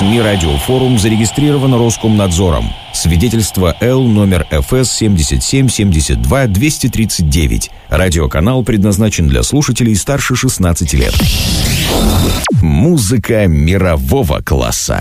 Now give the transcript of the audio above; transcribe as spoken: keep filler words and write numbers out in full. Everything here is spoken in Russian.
СМИ «Радиофорум» зарегистрирован Роскомнадзором. Свидетельство Л номер эф эс семьдесят семь семьдесят два двести тридцать девять. Радиоканал предназначен для слушателей старше шестнадцати лет. Музыка мирового класса.